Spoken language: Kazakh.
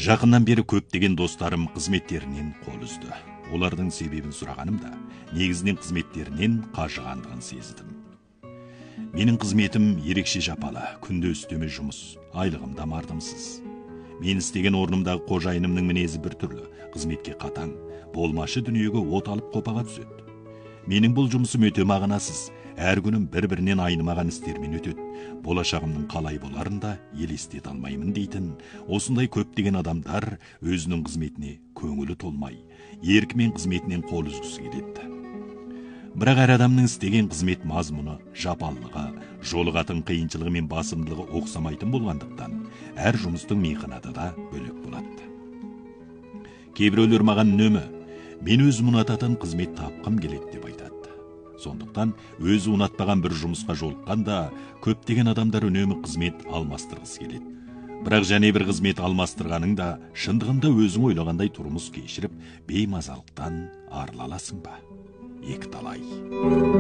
Жақыннан бері көптеген достарым қызметтерінен қол үзді. Олардың себебін сұрағанымда, негізінен қызметтерінен қажығандығын сездім. Менің қызметім ерекше жапалы, күнде үстеме жұмыс, айлығым да мардымсыз. Мен істеген орнымдағы қожайынымның мінезі бір түрлі, қызметке қатаң, болмашы дүниеге от алып қопаға түседі. Менің бұл жұмысым өте мағынасыз, әр күнім бір-бірінен айнымаған істермен өтеді. Болашағымның қалай боларын да елестете алмаймын дейтін, осындай көптеген адамдар өзінің қызметіне көңілі толмай, еркімен қызметінен қол үзгісі келеді. Бірақ әр адамның істеген қызмет мазмұны, жапалылығы, жолығатын қиыншылығы мен басымдылығы оқсамайтын болғандықтан, әр жұмыстың мейханада да бөлек болады. Кейбіреулер маған үнемі, мен өзім ұнататын қызмет тапқым келеді деп айтады. Сондықтан өзі ұнатпаған бір жұмысқа жолыққанда көптеген адамдар үнемі қызмет алмастырғысы келеді. Бірақ және бір қызмет алмастырғаның да шындығында өзің ойлағандай тұрмыс кешіріп, беймазалықтан арыла аласың ба? Екіталай.